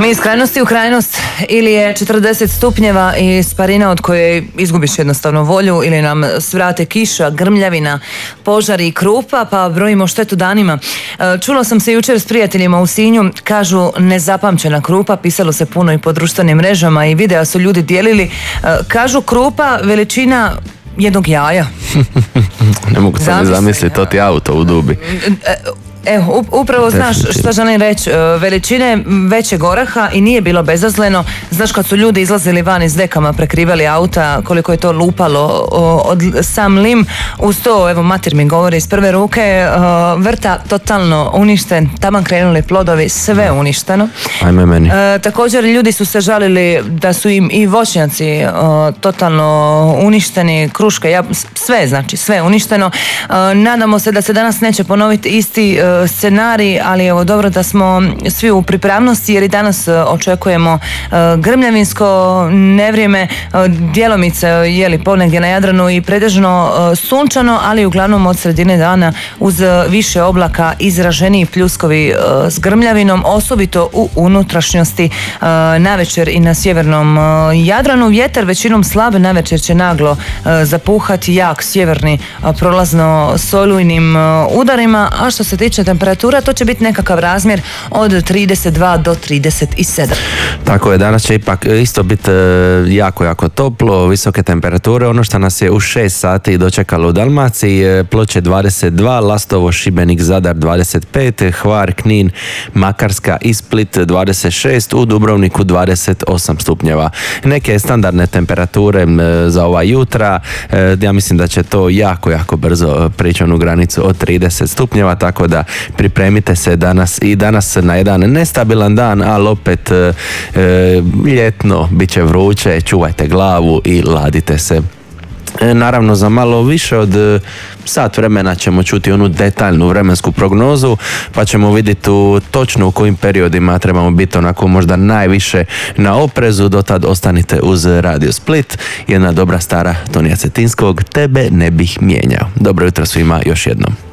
Mi iz krajnosti u krajnost, ili je 40 stupnjeva i sparina od koje izgubiš jednostavno volju, ili nam svrate kiša, grmljavina, požari i krupa, pa brojimo štetu danima. Čula sam se jučer s prijateljima u Sinju, kažu nezapamćena krupa, pisalo se puno i po društvenim mrežama i videa su ljudi dijelili. Kažu krupa veličina jednog jaja. Ne mogu se ne zamisliti, to ti auto u dubi. Evo, upravo znaš šta želim reći, veličine većeg oraha i nije bilo bezazleno. Znaš kad su ljudi izlazili van iz dekama, prekrivali auta, koliko je to lupalo od sam lim. Uz to, evo, mater mi govori iz prve ruke, vrta totalno uništen, taman krenuli plodovi, sve uništeno. Ajme meni. Također ljudi su se žalili da su im i voćnjaci totalno uništeni, kruške, sve uništeno. Nadamo se da se danas neće ponoviti isti scenarij, ali evo dobro da smo svi u pripravnosti jer i danas očekujemo grmljavinsko nevrijeme, djelomice ponegdje na Jadranu i pretežno sunčano, ali uglavnom od sredine dana uz više oblaka izraženiji pljuskovi s grmljavinom, osobito u unutrašnjosti navečer i na sjevernom Jadranu. Vjetar većinom slab, navečer će naglo zapuhati jak sjeverni prolazno s olujnim udarima, a što se tiče temperatura, to će biti nekakav razmjer od 32 do 37. Tako je, danas će ipak isto biti jako toplo, visoke temperature. Ono što nas je u 6 sati dočekalo u Dalmaciji, Ploče 22, Lastovo, Šibenik, Zadar 25, Hvar, Knin, Makarska i Split 26, u Dubrovniku 28 stupnjeva. Neke standardne temperature za ova jutra, ja mislim da će to jako brzo prići onu granicu od 30 stupnjeva, tako da pripremite se danas na jedan nestabilan dan, ali opet ljetno, bit će vruće, čuvajte glavu i ladite se. Naravno, za malo više od sat vremena ćemo čuti onu detaljnu vremensku prognozu, pa ćemo vidjeti točno u kojim periodima trebamo biti onako možda najviše na oprezu. Do tad ostanite uz Radio Split, jedna dobra stara Tonija Cetinskog, Tebe ne bih mijenjao. Dobro jutro svima još jednom.